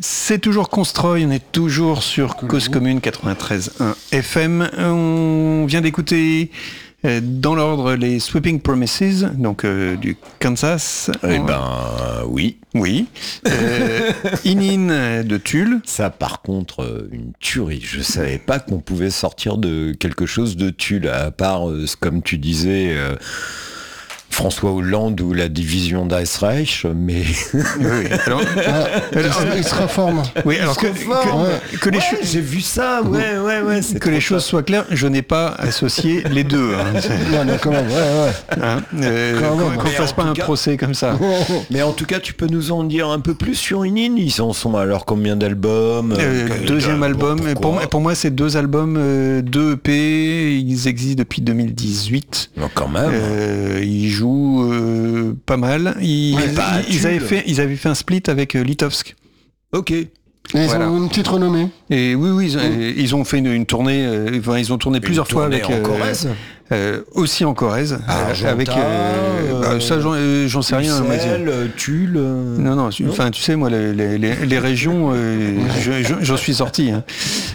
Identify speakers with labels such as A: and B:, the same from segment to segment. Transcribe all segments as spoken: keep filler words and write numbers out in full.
A: C'est toujours Constroy, on est toujours sur Cause Commune quatre-vingt-treize point un F M. On vient d'écouter euh, dans l'ordre les Sweeping Promises, donc euh, du Kansas.
B: Eh ben euh, oui.
A: Oui. Euh, Inin de Tulle.
B: Ça par contre, euh, une tuerie. Je savais pas qu'on pouvait sortir de quelque chose de Tulle, à part, euh, comme tu disais... Euh, François Hollande ou la division d'Ice mais...
A: Oui, alors,
C: ah, alors, il se reforme.
A: Oui, alors que, que,
B: ouais.
A: que les
B: ouais,
A: cho-
B: j'ai vu ça, ouais, ouais, ouais.
A: Que les choses soient claires, je n'ai pas associé les deux. Hein.
C: Non, non, quand même, ouais, ouais.
A: Hein, euh,
C: quand
A: qu'on
C: même.
A: qu'on fasse pas un
B: cas...
A: procès comme ça.
B: Mais en tout cas, tu peux nous en dire un peu plus sur Inin. Ils en sont alors combien d'albums
A: euh,
B: euh,
A: Deuxième album. Pour moi, pour moi, c'est deux albums, euh, deux E P. Ils existent depuis deux mille dix-huit.
B: Non, quand même.
A: Euh, ils jouent... Euh, pas mal. Ils,
B: ouais,
A: ils, ils, avaient fait, ils avaient fait un split avec euh, Litovsk.
B: Ok.
C: Et ils voilà. ont une petite renommée.
A: Et oui, oui, ils, mmh. ils ont fait une, une tournée. Euh, enfin, ils ont tourné une plusieurs fois avec.
B: En euh, Corrèze.
A: Euh, aussi en Corrèze.
B: Ah,
A: euh, avec. Euh, euh, bah, ça, j'en, euh, j'en sais rien.
B: Ussel, Tulle. Euh...
A: Non, non. Enfin, tu sais, moi, les, les, les régions, euh, je, je, j'en suis sorti. Hein.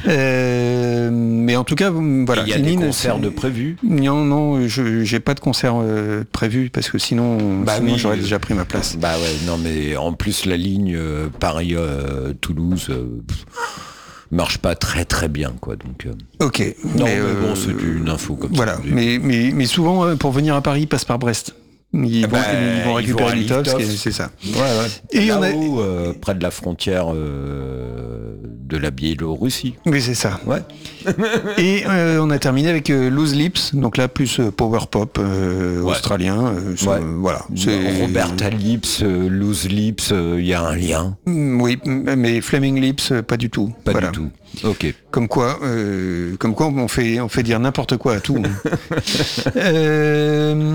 A: Euh, mais en tout cas, voilà.
B: Il y a Inin, des concerts de prévus.
A: Non, non, je, j'ai pas de concert euh, prévu parce que sinon,
B: bah
A: sinon
B: oui,
A: j'aurais déjà pris ma place.
B: Bah ouais, non, mais en plus la ligne euh, Paris-Toulouse. Euh, marche pas très très bien quoi donc euh...
A: ok
B: non
A: mais,
B: mais
A: euh,
B: bon c'est une info comme
A: voilà
B: ça,
A: mais, mais mais souvent pour venir à Paris ils passent par Brest ils vont,
B: bah,
A: ils vont récupérer Litovsk, c'est ça
B: ouais, ouais.
A: Et
B: là
A: on a...
B: où, euh, près de la frontière euh, de la Biélorussie.
A: Oui c'est ça
B: ouais.
A: Et euh, on a terminé avec euh, Loose Lips donc là plus euh, power pop euh, ouais. australien euh,
B: ouais.
A: voilà c'est...
B: Roberta Lips, euh, Loose Lips, il euh, y a un lien.
A: Oui mais Flaming Lips euh, pas du tout
B: pas
A: voilà.
B: du tout. Ok.
A: Comme quoi, euh, comme quoi on fait, on fait dire n'importe quoi à tout. euh,